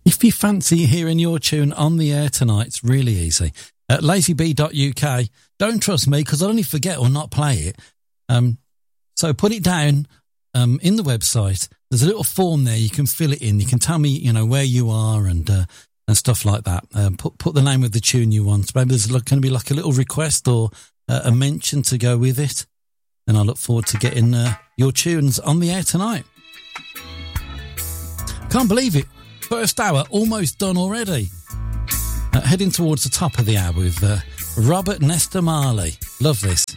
If you fancy hearing your tune on the air tonight, it's really easy. At lazybee.uk. Don't trust me because I'll only forget or not play it. So put it down in the website. There's a little form there. You can fill it in. You can tell me, where you are and stuff like that. Put the name of the tune you want. Maybe there's going to be like a little request or a mention to go with it. And I look forward to getting your tunes on the air tonight. Can't believe it. First hour almost done already. Heading towards the top of the hour with Robert Nesta Marley. Love this.